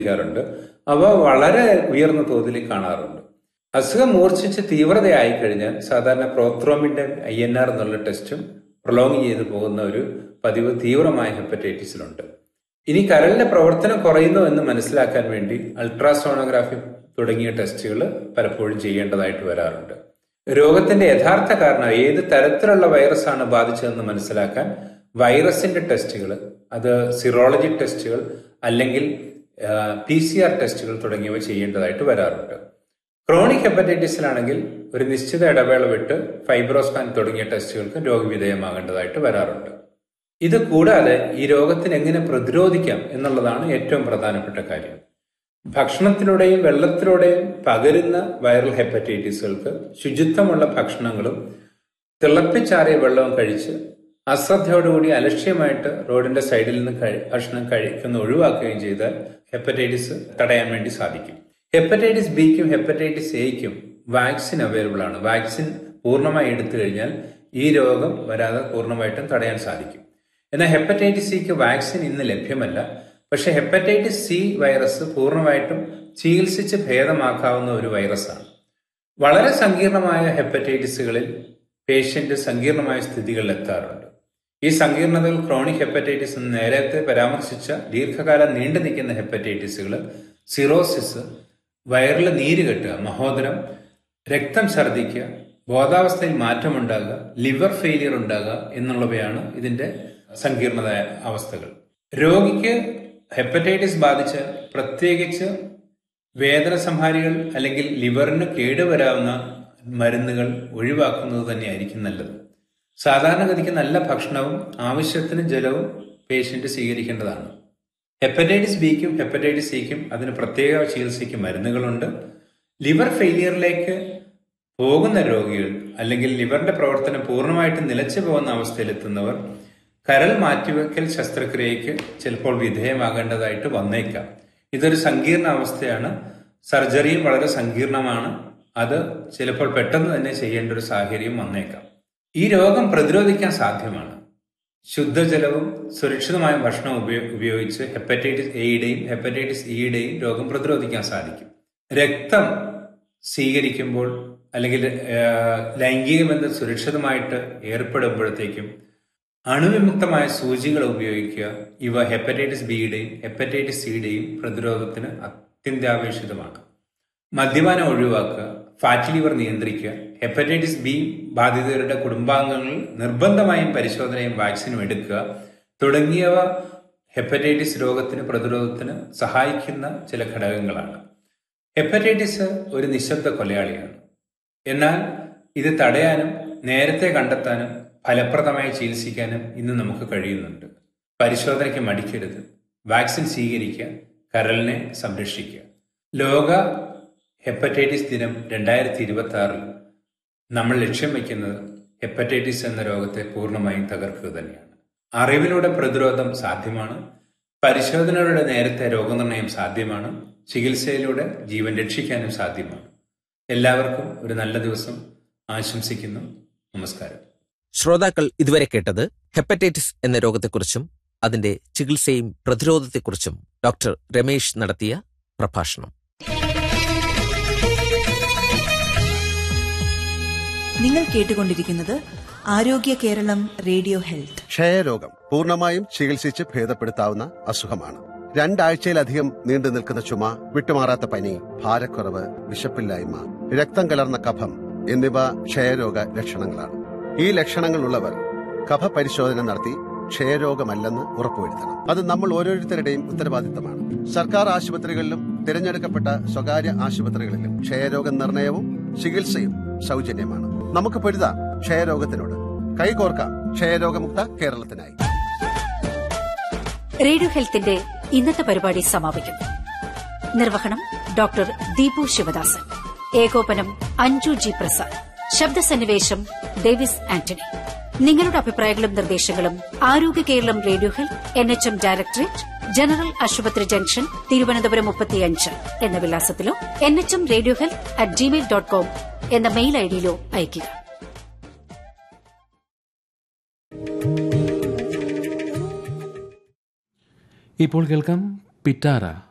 ാറുണ്ട്. അവ വളരെ ഉയർന്ന തോതിൽ കാണാറുണ്ട്. അസുഖം മൂർച്ഛിച്ച് തീവ്രതയായി കഴിഞ്ഞാൽ സാധാരണ പ്രോത്രോമിന്റെ INR എന്നുള്ള ടെസ്റ്റും പ്രൊലോങ് ചെയ്തു പോകുന്ന ഒരു പതിവ് തീവ്രമായ ഹെപ്പറ്റൈറ്റിസിലുണ്ട്. ഇനി കരളിന്റെ പ്രവർത്തനം കുറയുന്നു എന്ന് മനസ്സിലാക്കാൻ വേണ്ടി അൾട്രാസോണോഗ്രാഫി തുടങ്ങിയ ടെസ്റ്റുകൾ പലപ്പോഴും ചെയ്യേണ്ടതായിട്ട് വരാറുണ്ട്. രോഗത്തിന്റെ യഥാർത്ഥ കാരണം ഏത് തരത്തിലുള്ള വൈറസാണ് ബാധിച്ചതെന്ന് മനസ്സിലാക്കാൻ വൈറസിന്റെ ടെസ്റ്റുകൾ, അത് സിറോളജി ടെസ്റ്റുകൾ അല്ലെങ്കിൽ PCR ടെസ്റ്റുകൾ തുടങ്ങിയവ ചെയ്യേണ്ടതായിട്ട് വരാറുണ്ട്. ക്രോണിക് ഹെപ്പറ്റൈറ്റിസിലാണെങ്കിൽ ഒരു നിശ്ചിത ഇടവേള വിട്ട് ഫൈബ്രോസ്കാൻ തുടങ്ങിയ ടെസ്റ്റുകൾക്ക് രോഗവിധേയമാകേണ്ടതായിട്ട് വരാറുണ്ട്. ഇത് കൂടാതെ ഈ രോഗത്തിന് എങ്ങനെ പ്രതിരോധിക്കാം എന്നുള്ളതാണ് ഏറ്റവും പ്രധാനപ്പെട്ട കാര്യം. ഭക്ഷണത്തിലൂടെയും വെള്ളത്തിലൂടെയും പകരുന്ന വൈറൽ ഹെപ്പറ്റൈറ്റിസുകൾക്ക് ശുചിത്വമുള്ള ഭക്ഷണങ്ങളും തിളപ്പിച്ചാറിയ വെള്ളവും കഴിച്ച് അശ്രദ്ധയോടുകൂടി അലക്ഷ്യമായിട്ട് റോഡിന്റെ സൈഡിൽ നിന്ന് ഭക്ഷണം കഴിക്കുന്ന ഒഴിവാക്കുകയും ചെയ്താൽ ഹെപ്പറ്റൈറ്റിസ് തടയാൻ വേണ്ടി സാധിക്കും. ഹെപ്പറ്റൈറ്റിസ് ബിക്കും ഹെപ്പറ്റൈറ്റിസ് എയ്ക്കും വാക്സിൻ അവൈലബിൾ ആണ്. വാക്സിൻ പൂർണ്ണമായി എടുത്തു കഴിഞ്ഞാൽ ഈ രോഗം വരാതെ പൂർണ്ണമായിട്ടും തടയാൻ സാധിക്കും. എന്നാൽ ഹെപ്പറ്റൈറ്റിസ് സിക്ക് വാക്സിൻ ഇന്ന് ലഭ്യമല്ല. പക്ഷെ ഹെപ്പറ്റൈറ്റിസ് സി വൈറസ് പൂർണ്ണമായിട്ടും ചികിത്സിച്ച് ഭേദമാക്കാവുന്ന ഒരു വൈറസാണ്. വളരെ സങ്കീർണമായ ഹെപ്പറ്റൈറ്റിസുകളിൽ പേഷ്യന്റ് സങ്കീർണമായ സ്ഥിതികളിൽ എത്താറുണ്ട്. ഈ സങ്കീർണതകൾ ക്രോണിക് ഹെപ്പറ്റൈറ്റിസ് എന്ന് നേരത്തെ പരാമർശിച്ച ദീർഘകാലം നീണ്ടു നിൽക്കുന്ന ഹെപ്പറ്റൈറ്റിസുകൾ, സിറോസിസ്, വയറിൽ നീര് കെട്ടുക, മഹോദരം, രക്തം ഛർദ്ദിക്കുക, ബോധാവസ്ഥയിൽ മാറ്റമുണ്ടാകുക, ലിവർ ഫെയിലിയർ ഉണ്ടാകുക എന്നുള്ളവയാണ് ഇതിന്റെ സങ്കീർണത അവസ്ഥകൾ. രോഗിക്ക് ഹെപ്പറ്റൈറ്റിസ് ബാധിച്ച് പ്രത്യേകിച്ച് വേദന സംഹാരികൾ അല്ലെങ്കിൽ ലിവറിന് കേടുവരാവുന്ന മരുന്നുകൾ ഒഴിവാക്കുന്നത് തന്നെയായിരിക്കും നല്ലത്. സാധാരണഗതിക്ക് നല്ല ഭക്ഷണവും ആവശ്യത്തിന് ജലവും പേഷ്യന്റ് സ്വീകരിക്കേണ്ടതാണ്. ഹെപ്പറ്റൈറ്റിസ് ബിക്കും ഹെപ്പറ്റൈറ്റിസ് സിക്കും അതിന് പ്രത്യേക ചികിത്സയ്ക്ക് മരുന്നുകളുണ്ട്. ലിവർ ഫെയിലിയറിലേക്ക് പോകുന്ന രോഗികൾ അല്ലെങ്കിൽ ലിവറിന്റെ പ്രവർത്തനം പൂർണ്ണമായിട്ടും നിലച്ചു പോകുന്ന അവസ്ഥയിലെത്തുന്നവർ കരൾ മാറ്റിവെക്കൽ ശസ്ത്രക്രിയയ്ക്ക് ചിലപ്പോൾ വിധേയമാകേണ്ടതായിട്ട് വന്നേക്കാം. ഇതൊരു സങ്കീർണ അവസ്ഥയാണ്. സർജറിയും വളരെ സങ്കീർണമാണ്. അത് ചിലപ്പോൾ പെട്ടെന്ന് തന്നെ ചെയ്യേണ്ട ഒരു സാഹചര്യം വന്നേക്കാം. ഈ രോഗം പ്രതിരോധിക്കാൻ സാധ്യമാണ്. ശുദ്ധജലവും സുരക്ഷിതമായ ഭക്ഷണവും ഉപയോഗിച്ച് ഹെപ്പറ്റൈറ്റിസ് എയുടെയും ഹെപ്പറ്റൈറ്റിസ് ഇയുടെയും രോഗം പ്രതിരോധിക്കാൻ സാധിക്കും. രക്തം സ്വീകരിക്കുമ്പോൾ അല്ലെങ്കിൽ ലൈംഗിക ബന്ധം സുരക്ഷിതമായിട്ട് ഏർപ്പെടുമ്പോഴത്തേക്കും അണുവിമുക്തമായ സൂചികൾ ഉപയോഗിക്കുക. ഇവ ഹെപ്പറ്റൈറ്റിസ് ബിയുടെയും ഹെപ്പറ്റൈറ്റിസ് സിയുടെയും പ്രതിരോധത്തിന് അത്യന്താപേക്ഷിതമാണ്. മദ്യപാനം ഒഴിവാക്കുക, ഫാറ്റി ലിവർ നിയന്ത്രിക്കുക, ഹെപ്പറ്റൈറ്റിസ് ബി ബാധിതരുടെ കുടുംബാംഗങ്ങളിൽ നിർബന്ധമായും പരിശോധനയും വാക്സിനും എടുക്കുക തുടങ്ങിയവ ഹെപ്പറ്റൈറ്റിസ് രോഗത്തിന് പ്രതിരോധത്തിന് സഹായിക്കുന്ന ചില ഘടകങ്ങളാണ്. ഹെപ്പറ്റൈറ്റിസ് ഒരു നിശബ്ദ കൊലയാളിയാണ്. എന്നാൽ ഇത് തടയാനും നേരത്തെ കണ്ടെത്താനും ഫലപ്രദമായി ചികിത്സിക്കാനും ഇന്ന് നമുക്ക് കഴിയുന്നുണ്ട്. പരിശോധനയ്ക്ക് മടിക്കരുത്. വാക്സിൻ സ്വീകരിക്കുക. കരളിനെ സംരക്ഷിക്കുക. ലോക ഹെപ്പറ്റൈറ്റിസ് ദിനം 2026 നമ്മൾ ലക്ഷ്യം വയ്ക്കുന്നത് ഹെപ്പറ്റൈറ്റിസ് എന്ന രോഗത്തെ പൂർണ്ണമായും തകർക്കുക തന്നെയാണ്. അറിവിലൂടെ പ്രതിരോധം സാധ്യമാണ്. പരിശോധനയുടെ നേരത്തെ രോഗനിർണയം സാധ്യമാണ്. ചികിത്സയിലൂടെ ജീവൻ രക്ഷിക്കാനും സാധ്യമാണ്. എല്ലാവർക്കും ഒരു നല്ല ദിവസം ആശംസിക്കുന്നു. നമസ്കാരം. ശ്രോതാക്കൾ ഇതുവരെ കേട്ടത് ഹെപ്പറ്റൈറ്റിസ് എന്ന രോഗത്തെക്കുറിച്ചും അതിന്റെ ചികിത്സയും പ്രതിരോധത്തെക്കുറിച്ചും ഡോക്ടർ രമേശ് നടത്തിയ പ്രഭാഷണം. നിങ്ങൾ കേട്ടുകൊണ്ടിരിക്കുന്നത് ആരോഗ്യ കേരളം റേഡിയോ ഹെൽത്ത്. ക്ഷയരോഗം പൂർണ്ണമായും ചികിത്സിച്ച് ഭേദപ്പെടുത്താവുന്ന അസുഖമാണ്. 2 ആഴ്ചയിലധികം നീണ്ടു നിൽക്കുന്ന ചുമ, വിട്ടുമാറാത്ത പനി, ഭാരക്കുറവ്, വിശപ്പില്ലായ്മ, രക്തം കലർന്ന കഫം എന്നിവ ക്ഷയരോഗ ലക്ഷണങ്ങളാണ്. ഈ ലക്ഷണങ്ങളുള്ളവർ കഫ പരിശോധന നടത്തി ക്ഷയരോഗമല്ലെന്ന് ഉറപ്പുവരുത്തണം. അത് നമ്മൾ ഓരോരുത്തരുടെയും ഉത്തരവാദിത്തമാണ്. സർക്കാർ ആശുപത്രികളിലും തിരഞ്ഞെടുക്കപ്പെട്ട സ്വകാര്യ ആശുപത്രികളിലും ക്ഷയരോഗ നിർണയവും ചികിത്സയും സൗജന്യമാണ്. നമുക്ക് പൊരുതാം ക്ഷയരോഗത്തിനോട്. കൈകോർക്കാം ക്ഷയരോഗമുക്ത കേരളത്തിനായി. റേഡിയോ ഹെൽത്തിന്റെ ഇന്നത്തെ പരിപാടി സമാപിക്കുന്നു. നിർവഹണം ഡോക്ടർ ദീപു ശിവദാസൻ. ഏകോപനം അഞ്ജു ജി പ്രസാദ്. ശബ്ദസന്നിവേശം ഡേവിസ് ആന്റണി. നിങ്ങളുടെ അഭിപ്രായങ്ങളും നിർദ്ദേശങ്ങളും ആരോഗ്യ Keralam radio health NHM directorate, general ആശുപത്രി ജംഗ്ഷൻ, തിരുവനന്തപുരം 35 എന്ന വിലാസത്തിലോ nhmradiohealth@gmail.com എന്ന മെയിൽ ഐഡിയിലോ അയയ്ക്കുക. ഇപ്പോൾ കേൾക്കാം പിറ്റാര.